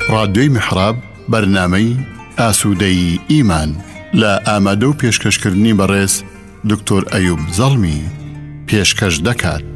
ڕادیۆی میحراب بەرنامەی ئاسوودەی ئیمان لە ئامادە و پێشکەشکردنی بەڕێز دکتۆر ئەیوب زەڵمی پێشکەش دەکات.